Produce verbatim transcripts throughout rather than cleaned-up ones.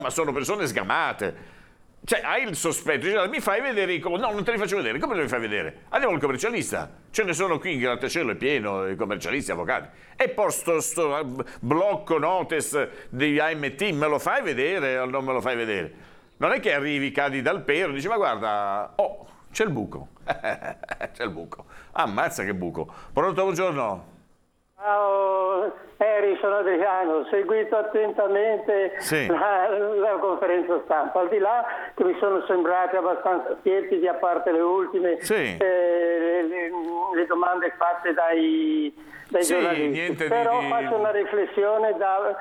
ma sono persone sgamate. Cioè, hai il sospetto, cioè, mi fai vedere i com- no, non te li faccio vedere, come te li fai vedere? Andiamo al commercialista, ce ne sono qui in grattacielo, è pieno di commercialisti, avvocati. E poi sto, sto blocco notice di A M T, me lo fai vedere o non me lo fai vedere? Non è che arrivi, cadi dal pero e dici, ma guarda, oh, c'è il buco, c'è il buco, ammazza che buco. Pronto, buongiorno. Ciao, Eri, sono Adriano, ho seguito attentamente sì. la, la conferenza stampa, al di là che mi sono sembrate abbastanza tiepidi, a parte le ultime, sì. eh, le, le, le domande fatte dai, dai sì, giornalisti, però di... faccio una riflessione da,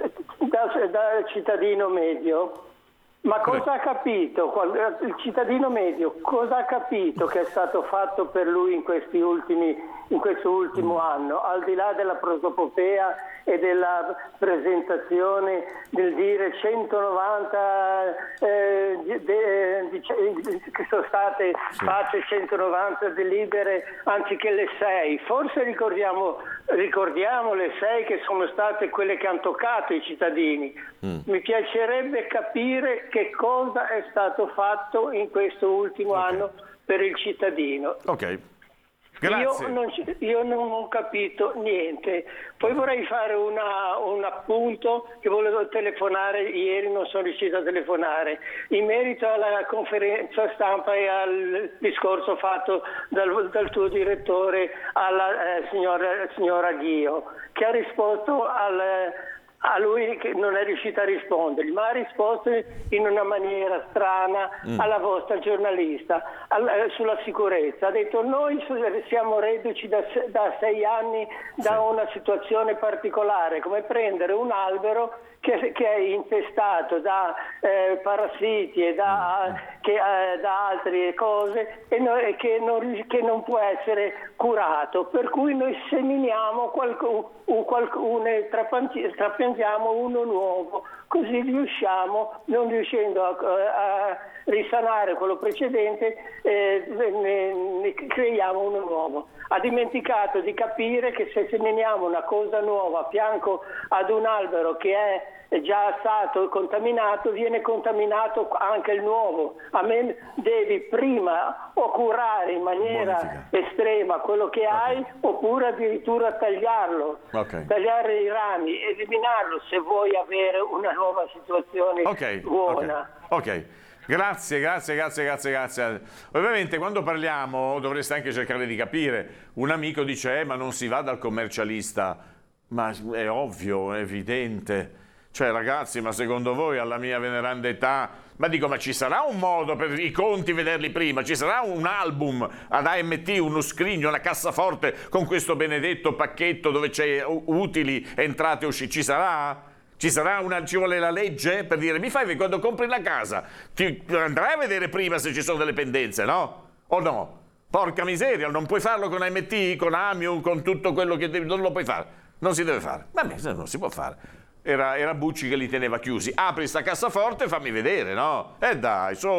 da, da cittadino medio. Ma cosa ha capito, il cittadino medio, cosa ha capito che è stato fatto per lui in questi ultimi, in questo ultimo mm. anno, al di là della prosopopea e della presentazione del dire centonovanta eh, de, de, che sono state sì. fatte centonovanta delibere anziché le sei, forse ricordiamo, ricordiamo le sei che sono state quelle che hanno toccato i cittadini. Mm. Mi piacerebbe capire che cosa è stato fatto in questo ultimo okay. anno per il cittadino. Ok, grazie. Io non, io non ho capito niente. Poi vorrei fare una, un appunto che volevo telefonare, ieri non sono riuscito a telefonare, in merito alla conferenza stampa e al discorso fatto dal, dal tuo direttore alla eh, signora, signora Ghio, che ha risposto al... a lui che non è riuscito a rispondergli, ma ha risposto in una maniera strana mm. alla vostra giornalista al, eh, sulla sicurezza. Ha detto noi siamo reduci da, da sei anni da sì. una situazione particolare, come prendere un albero che, che è infestato da eh, parassiti e da, mm. che, eh, da altre cose e, no, e che, non, che non può essere curato, per cui noi seminiamo qualcuno, un, qualcuno trapiantiamo uno nuovo, così riusciamo, non riuscendo a, a risanare quello precedente, eh, ne, ne creiamo uno nuovo. Ha dimenticato di capire che se seminiamo una cosa nuova a fianco ad un albero che è già stato contaminato, viene contaminato anche il nuovo. A me devi prima o curare in maniera Bonifica. estrema quello che okay. hai, oppure addirittura tagliarlo, okay. tagliare i rami, eliminarlo se vuoi avere una nuova situazione okay. buona. Ok. okay. Grazie, grazie, grazie, grazie, grazie. Ovviamente quando parliamo dovreste anche cercare di capire. Un amico dice, eh, ma non si va dal commercialista. Ma è ovvio, è evidente. Cioè ragazzi, ma secondo voi alla mia veneranda età, ma dico, ma ci sarà un modo per i conti vederli prima? Ci sarà un album ad A M T, uno scrigno, una cassaforte con questo benedetto pacchetto dove c'è utili, entrate e uscite? Ci sarà? Ci sarà una, ci vuole la legge per dire, mi fai quando compri la casa, ti andrai a vedere prima se ci sono delle pendenze, no? O no? Porca miseria, non puoi farlo con A M T, con Amiu, con tutto quello che devi, non lo puoi fare. Non si deve fare. Vabbè, non si può fare. Era, era Bucci che li teneva chiusi. Apri sta cassaforte e fammi vedere, no? E eh dai, su.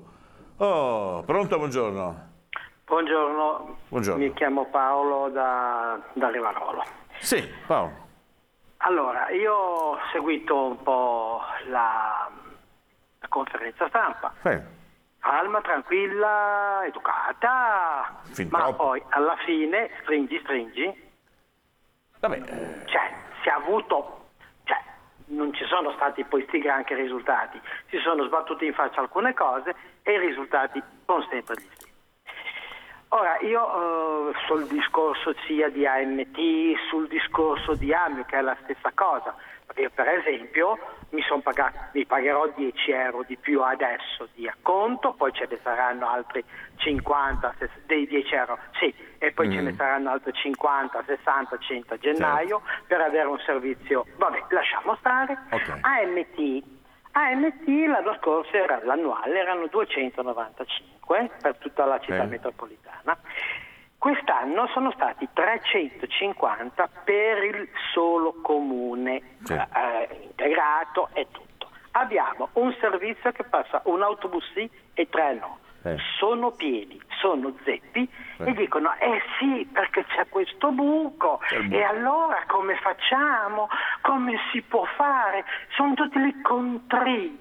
Oh, pronto, buongiorno. Buongiorno. Buongiorno. Mi chiamo Paolo da, da Rivarolo. Sì, Paolo. Allora, io ho seguito un po' la, la conferenza stampa. Sì. Calma, tranquilla, educata, fin ma troppo. Poi alla fine, stringi, stringi. Vabbè. Cioè, si è avuto, cioè, non ci sono stati poi sti granché risultati. Si sono sbattuti in faccia alcune cose e i risultati sono sempre gli stessi. Ora, io eh, sul discorso sia di A M T, sul discorso di Amiu, che è la stessa cosa, perché io per esempio mi, son pagato, mi pagherò dieci euro di più adesso di acconto, poi ce ne saranno altri cinquanta, dei dieci euro, sì, e poi mm. ce ne saranno altri cinquanta, sessanta, cento a gennaio, certo. per avere un servizio, vabbè, lasciamo stare. Okay. A M T A M T l'anno scorso era l'annuale, erano duecentonovantacinque per tutta la città eh. metropolitana. Quest'anno sono stati trecentocinquanta per il solo comune, sì. eh, integrato e tutto. Abbiamo un servizio che passa un autobus sì e tre no. Eh. Sono pieni, sono zeppi Eh. e dicono eh sì perché c'è questo buco Certo. e allora come facciamo, come si può fare, sono tutti lì contri